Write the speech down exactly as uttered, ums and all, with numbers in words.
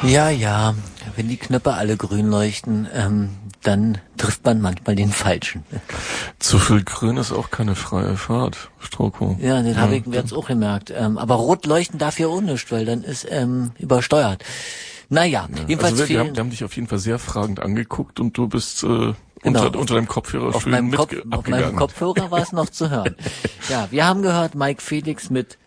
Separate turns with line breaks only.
Ja, ja, wenn die Knöpfe alle grün leuchten, ähm, dann trifft man manchmal den Falschen.
Zu viel Grün ist auch keine freie Fahrt, Stroko.
Ja, den ja, habe ich jetzt auch gemerkt. Ähm, aber rot leuchten darf ja auch nicht, weil dann ist ähm, übersteuert. Naja,
ja,
jedenfalls
also wir, wir,
fehlen...
haben, wir haben dich auf jeden Fall sehr fragend angeguckt und du bist äh,
genau,
unter, unter deinem Kopfhörer
auf
schön
meinem
mit
Kopf,
abgegangen.
Auf meinem Kopfhörer war es noch zu hören. Ja, wir haben gehört Mike Felix mit